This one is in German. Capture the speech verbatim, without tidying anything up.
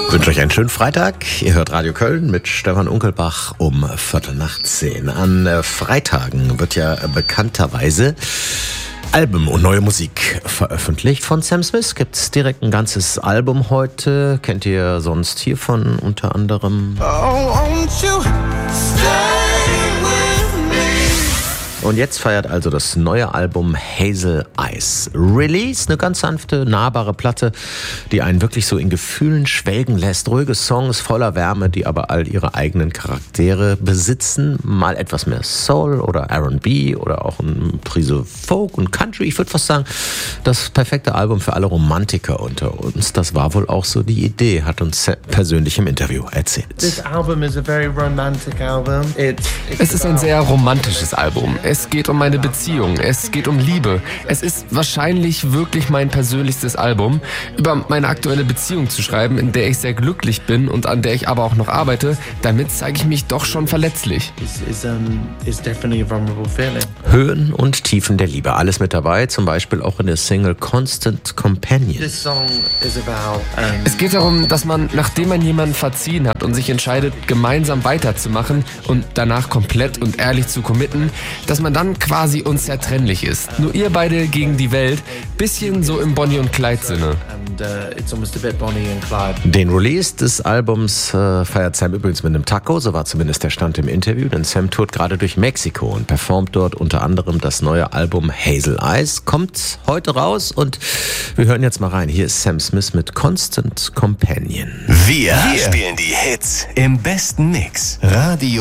Ich wünsche euch einen schönen Freitag. Ihr hört Radio Köln mit Stefan Unkelbach um Viertel nach zehn. An Freitagen wird ja bekannterweise Alben und neue Musik veröffentlicht. Von Sam Smith gibt's direkt ein ganzes Album heute. Kennt ihr sonst hiervon unter anderem? Oh, won't you stay with me? Und jetzt feiert also das neue Album Hazel Eyes. Release, eine ganz sanfte, nahbare Platte, die einen wirklich so in Gefühlen schwelgen lässt. Ruhige Songs voller Wärme, die aber all ihre eigenen Charaktere besitzen. Mal etwas mehr Soul oder R und B oder auch ein Prise Folk und Country. Ich würde fast sagen, das perfekte Album für alle Romantiker unter uns. Das war wohl auch so die Idee, hat uns Sam persönlich im Interview erzählt. This album is a very romantic album. It's, it's es ist ein sehr romantisches Album. Es geht um meine Beziehung, es geht um Liebe. Es ist wahrscheinlich wirklich mein persönlichstes Album. Über meine aktuelle Beziehung zu schreiben, in der ich sehr glücklich bin und an der ich aber auch noch arbeite, damit zeige ich mich doch schon verletzlich. It's, it's, um, it's definitely a vulnerable feeling. Höhen und Tiefen der Liebe, alles mit dabei, zum Beispiel auch in der Single Constant Companion. This song is about, um, Es geht darum, dass man, nachdem man jemanden verziehen hat und sich entscheidet, gemeinsam weiterzumachen und danach komplett und ehrlich zu committen, dass man dann quasi unzertrennlich ist. Nur ihr beide gegen die Welt, bisschen so im Bonnie und Clyde Sinne. and uh, it's almost a bit Bonnie and Clyde. Den Release des Albums äh, feiert Sam übrigens mit einem Taco, so war zumindest der Stand im Interview, denn Sam tourt gerade durch Mexiko und performt dort unter anderem das neue Album Hazel Eyes, kommt heute raus und wir hören jetzt mal rein. Hier ist Sam Smith mit Constant Companion. Wir, wir spielen die Hits im besten Mix. Radio